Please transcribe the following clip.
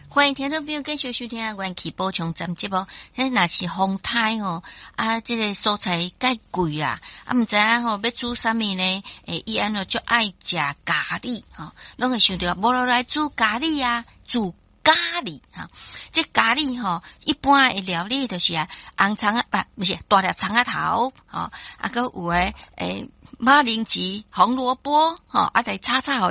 欢迎听众朋友继续收听元气补充站节目。迄若是风台吼，这个蔬菜介贵啦，毋知影吼要煮啥物呢？伊安怎就爱食咖喱吼，拢会想到无落来煮咖喱啊，煮咖喱哈。这咖喱吼，一般的料理就是红葱不是大粒葱头吼，个有马铃薯、红萝卜吼，再炒炒